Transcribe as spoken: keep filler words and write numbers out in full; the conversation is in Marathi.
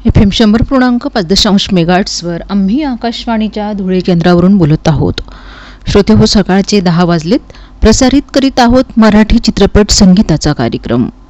एफ एम शंभर पूर्णांक पाच दशांश मेगाट्सवर आम्ही आकाशवाणीच्या धुळे केंद्रावरून बोलत आहोत. श्रोते हो, सकाळचे दहा वाजलेत. प्रसारित करीत आहोत मराठी चित्रपट संगीताचा कार्यक्रम.